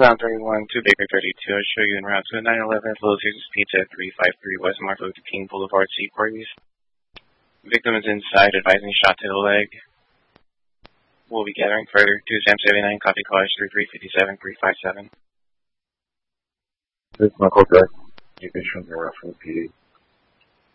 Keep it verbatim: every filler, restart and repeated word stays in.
Ground thirty-one, two Baker thirty-two, I'll show you in route to nine eleven, Little Caesars Pizza, three five three West Martin Luther King Boulevard, Seaport East. Victim is inside, advising shot to the leg. We'll be gathering further. two Sam seventy-nine, copy call, three three five seven, three five seven. This is Michael Drake. You can show me around from the P D.